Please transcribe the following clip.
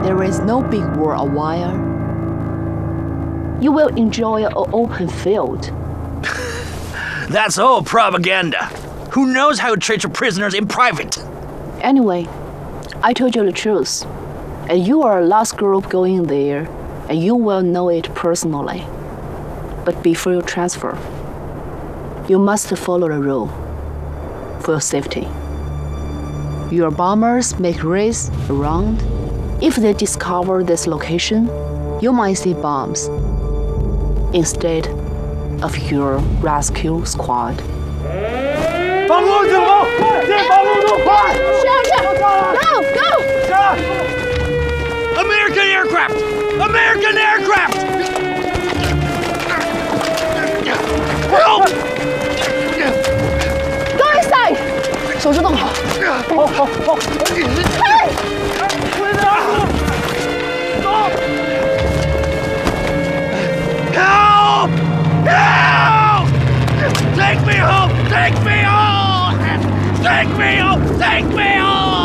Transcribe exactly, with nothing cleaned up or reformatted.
There is no big war a while. You will enjoy an open field. That's all propaganda. Who knows how to treat your prisoners in private? Anyway, I told you the truth. And you are the last group going there, and you will know it personally. But before you transfer, you must follow the rule for your safety. Your bombers make raids around. If they discover this location, you might see bombs instead of your rescue squad. 防空警报！进防空洞，快！ Go, go! American aircraft! American aircraft! Help! Go inside! 手势动好。 好好好。 嘿！ 快点！走！ Help! Help! Take me home! Take me home! Take me home! Take me home!